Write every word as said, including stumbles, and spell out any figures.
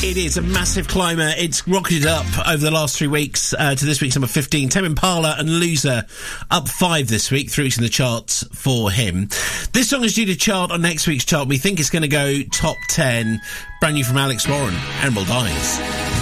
It is a massive climber. It's rocketed up over the last three weeks uh, to this week's number fifteen. Tame Impala and Loser up five this week, through to the charts for him. This song is due to chart on next week's chart. We think it's going to go top ten. Brand new from Alex Warren, Emerald Eyes.